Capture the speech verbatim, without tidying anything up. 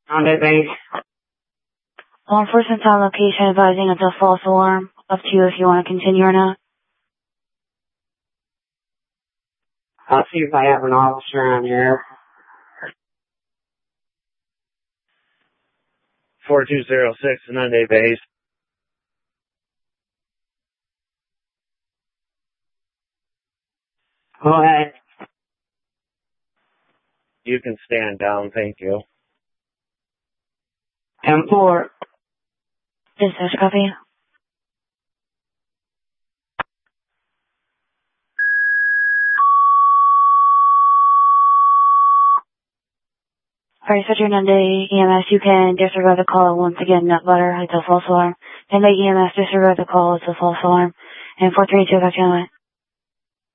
Monday base. Law enforcement's on location advising it's a false alarm. Up to you if you want to continue or not. I'll see if I have an officer on here. four two zero six, Monday base. Go ahead. You can stand down, thank you. ten four. Dispatch copy. Alright, Federal Monday E M S, you can disregard the call once again, nut butter, it's a false alarm. Monday E M S, disregard the call, it's a false alarm. And four three two, got you on it.